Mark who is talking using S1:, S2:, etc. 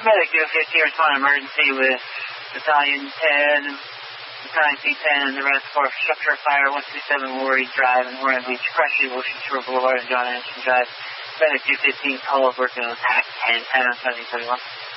S1: Medic 215, respond emergency with Battalion 10, Battalion C10, and the rest for structure fire 137 Warrior Drive and Warren Beach, Crushing Ocean Shore Boulevard and John Anderson Drive. Medic 215, call of working on attack 10, 10 on 7031.